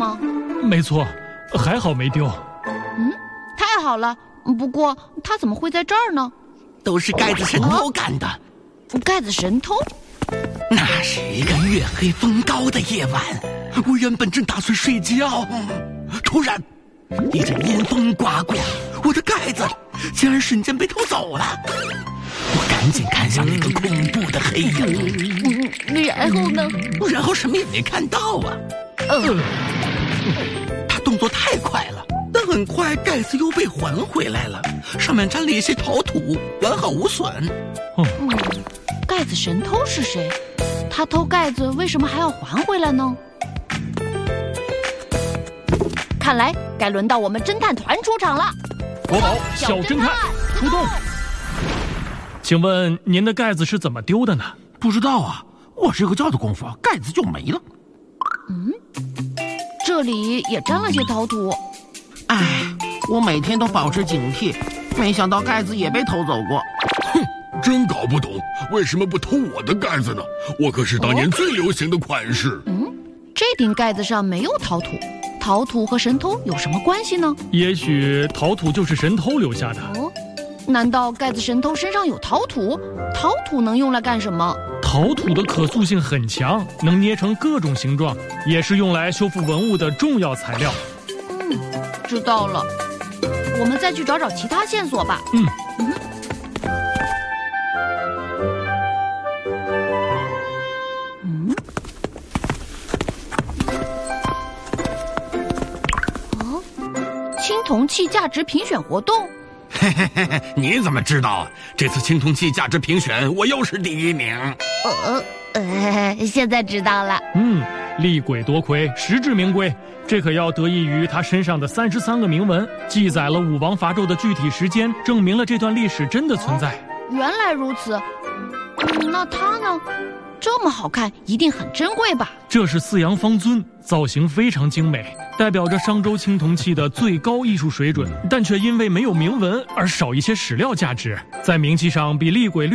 吗？ 没错，还好没丢。 太好了。不过他怎么会在这儿呢？ 都是盖子神偷干的。 盖子神偷？ 那是一个月黑风高的夜晚，我原本正打算睡觉，突然一阵阴风刮过，我的盖子竟然瞬间被偷走了。我赶紧看向那个恐怖的黑影， 然后呢？ 然后什么也没看到啊。他动作太快了，但很快盖子又被还回来了，上面沾了一些陶土，完好无损。 盖子神偷是谁？他偷盖子为什么还要还回来呢？看来该轮到我们侦探团出场了。 国宝小侦探出动。请问您的盖子是怎么丢的呢？ 不知道啊，我睡个觉的功夫，盖子就没了。 这里也沾了些陶土。 唉，我每天都保持警惕，没想到盖子也被偷走过。 真搞不懂为什么不偷我的盖子呢？我可是当年最流行的款式。 这顶盖子上没有陶土，陶土和神偷有什么关系呢？ 也许陶土就是神偷留下的。 难道盖子神偷身上有陶土？陶土能用来干什么？ 陶土的可塑性很强，能捏成各种形状，也是用来修复文物的重要材料。 知道了，我们再去找找其他线索吧。青铜器价值评选活动。 你怎么知道？这次青铜器价值评选我又是第1名。 现在知道了。 厉鬼夺魁，实至名归。这可要得益于他身上的33个铭文，记载了武王伐纣的具体时间，证明了这段历史真的存在。 原来如此。那它呢？这么好看，一定很珍贵吧？ 这是四羊方尊，造型非常精美，代表着商周青铜器的最高艺术水准，但却因为没有铭文而少一些史料价值，在名气上比厉鬼略